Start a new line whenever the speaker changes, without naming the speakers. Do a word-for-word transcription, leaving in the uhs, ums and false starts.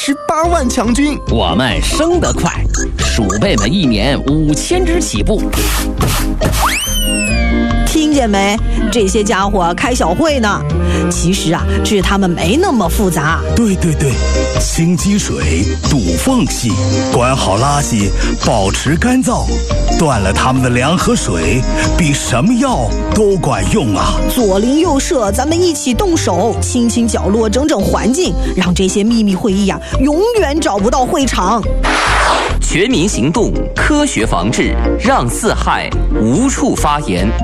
十八万强军。
我们升得快，鼠辈们一年五千只起步。
听见没？这些家伙开小会呢。其实啊，治他们没那么复杂。
对对对，清积水，堵缝隙，管好垃圾，保持干燥，断了他们的粮和水，比什么药都管用啊！
左邻右舍，咱们一起动手，清清角落，整整环境，让这些秘密会议啊，永远找不到会场。
全民行动，科学防治，让四害无处发言。